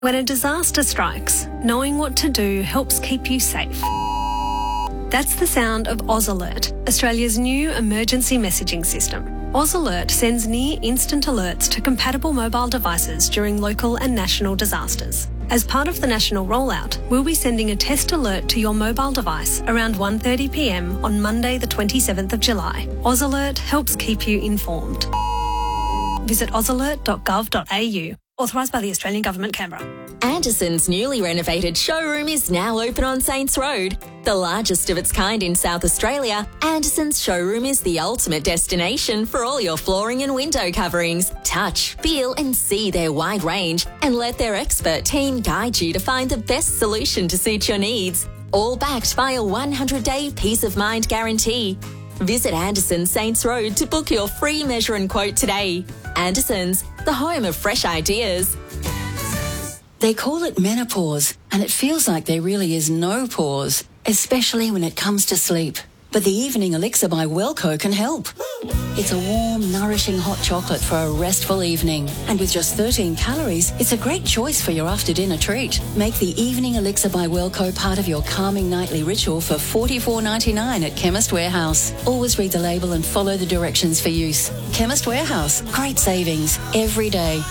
When a disaster strikes, knowing what to do helps keep you safe. That's the sound of Oz Alert, Australia's new emergency messaging system. Oz Alert sends near-instant alerts to compatible mobile devices during local and national disasters. As part of the national rollout, we'll be sending a test alert to your mobile device around 1:30 p.m. on Monday the 27th of July. Oz Alert helps keep you informed. Visit ozalert.gov.au. Authorised by the Australian Government, Canberra. Anderson's newly renovated showroom is now open on Saints Road. The largest of its kind in South Australia, Anderson's showroom is the ultimate destination for all your flooring and window coverings. Touch, feel and see their wide range and let their expert team guide you to find the best solution to suit your needs. All backed by a 100-day peace of mind guarantee. Visit Anderson's Saints Road to book your free measure and quote today. Anderson's, the home of fresh ideas. They call it menopause, and it feels like there really is no pause, especially when it comes to sleep. But the Evening Elixir by Wellco can help. It's a warm, nourishing hot chocolate for a restful evening. And with just 13 calories, it's a great choice for your after-dinner treat. Make the Evening Elixir by Wellco part of your calming nightly ritual for $44.99 at Chemist Warehouse. Always read the label and follow the directions for use. Chemist Warehouse. Great savings every day.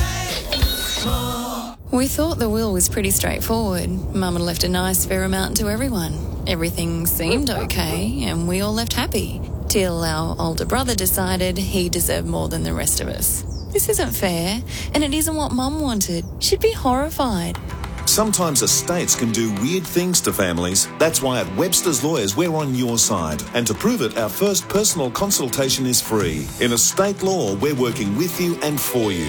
We thought the will was pretty straightforward. Mum had left a nice fair amount to everyone. Everything seemed okay and we all left happy. Till our older brother decided he deserved more than the rest of us. This isn't fair and it isn't what Mum wanted. She'd be horrified. Sometimes estates can do weird things to families. That's why at Webster's Lawyers we're on your side. And to prove it, our first personal consultation is free. In estate law, we're working with you and for you.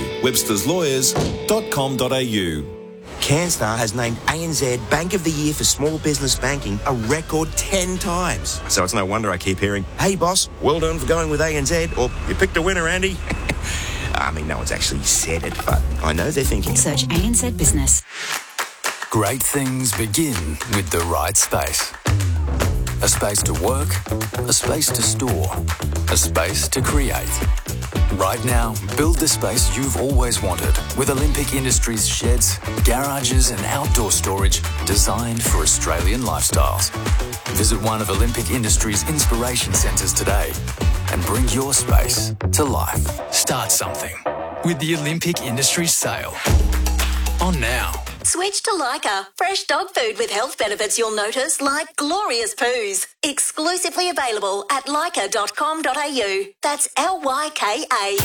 websterslawyers.com.au. CanStar has named ANZ Bank of the Year for Small Business Banking a record 10 times. So it's no wonder I keep hearing, "Hey boss, well done for going with ANZ," or "You picked a winner, Andy." I mean, no one's actually said it, but I know they're thinking. Search ANZ Business. Great things begin with the right space. A space to work, a space to store, a space to create. Right now, build the space you've always wanted with Olympic Industries sheds, garages and outdoor storage designed for Australian lifestyles. Visit one of Olympic Industries' inspiration centres today and bring your space to life. Start something with the Olympic Industries sale. On now. Switch to Lyca. Fresh dog food with health benefits you'll notice, like glorious poos. Exclusively available at lyca.com.au. That's Lyka.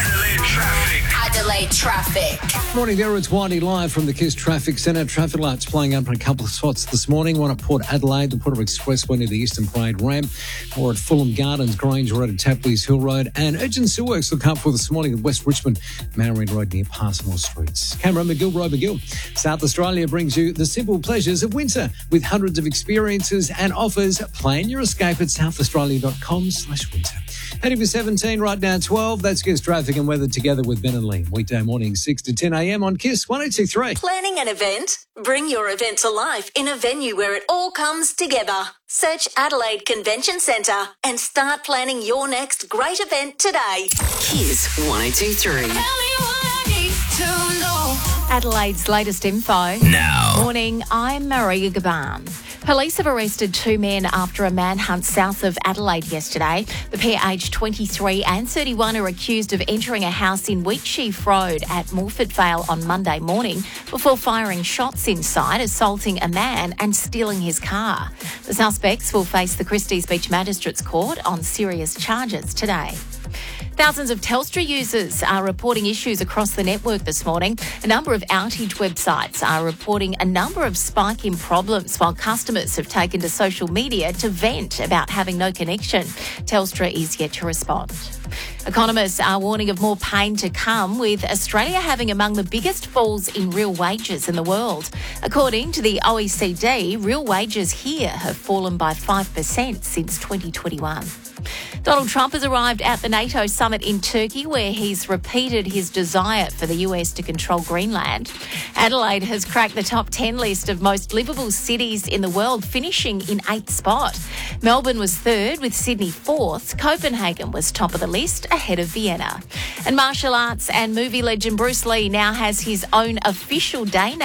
Adelaide Traffic. Morning there, it's Windy live from the KISS Traffic Centre. Traffic lights playing up in a couple of spots this morning. One at Port Adelaide, the Porter Expressway near the Eastern Parade ramp, or at Fulham Gardens, Grange Road at Tapley's Hill Road, and urgent sewer works look up for this morning at West Richmond, Marion Road near Passmore Streets. Camera McGill Road McGill. South Australia brings you the simple pleasures of winter with hundreds of experiences and offers. Plan your escape at southaustralia.com/winter. Heading for 17 right now, 12. That's KISS Traffic and Weather together with Ben and Lee. Weekday morning, 6 to 10 a.m. on KISS 102.3. Planning an event? Bring your event to life in a venue where it all comes together. Search Adelaide Convention Centre and start planning your next great event today. KISS 102.3. Adelaide's latest info. Now. Morning, I'm Maria Gaban. Police have arrested two men after a manhunt south of Adelaide yesterday. The pair aged 23 and 31 are accused of entering a house in Wheatsheaf Road at Morford Vale on Monday morning before firing shots inside, assaulting a man and stealing his car. The suspects will face the Christies Beach Magistrates Court on serious charges today. Thousands of Telstra users are reporting issues across the network this morning. A number of outage websites are reporting a number of spike in problems, while customers have taken to social media to vent about having no connection. Telstra is yet to respond. Economists are warning of more pain to come, with Australia having among the biggest falls in real wages in the world. According to the OECD, real wages here have fallen by 5% since 2021. Donald Trump has arrived at the NATO summit in Turkey, where he's repeated his desire for the US to control Greenland. Adelaide has cracked the top 10 list of most livable cities in the world, finishing in 8th spot. Melbourne was 3rd, with Sydney 4th. Copenhagen was top of the list, ahead of Vienna. And martial arts and movie legend Bruce Lee now has his own official day